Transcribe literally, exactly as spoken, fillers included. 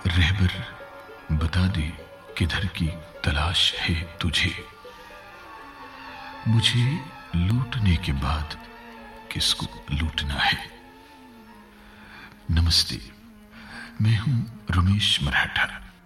रहबर बता दे किधर की तलाश है तुझे, मुझे लूटने के बाद किसको लूटना है। नमस्ते, मैं हूं रमेश मराठा।